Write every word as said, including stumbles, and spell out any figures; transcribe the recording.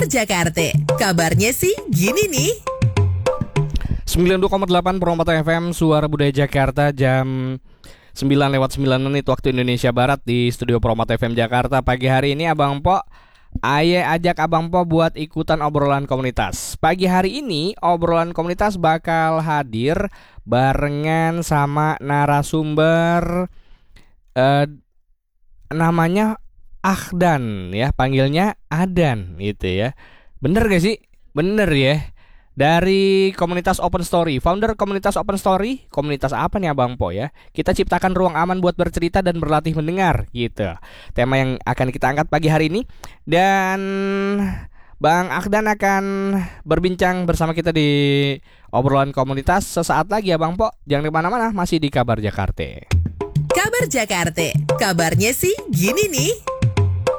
Jakarta. Kabarnya sih gini nih. sembilan puluh dua koma delapan Peromata F M, Suara Budaya Jakarta, jam sembilan lewat sembilan menit waktu Indonesia Barat di studio Peromata F M Jakarta. Pagi hari ini Abang Po, Aye ajak Abang Po buat ikutan obrolan komunitas. Pagi hari ini obrolan komunitas bakal hadir barengan sama narasumber eh, namanya Ahdan ya, panggilnya Adan gitu ya. Bener gak sih? Bener ya. Dari komunitas Open Story, founder komunitas Open Story. Komunitas apa nih Abang Po ya? Kita ciptakan ruang aman buat bercerita dan berlatih mendengar gitu. Tema yang akan kita angkat pagi hari ini. Dan Bang Ahdan akan berbincang bersama kita di obrolan komunitas sesaat lagi ya Bang Po. Jangan kemana-mana, masih di Kabar Jakarta. Kabar Jakarta. Kabarnya sih gini nih.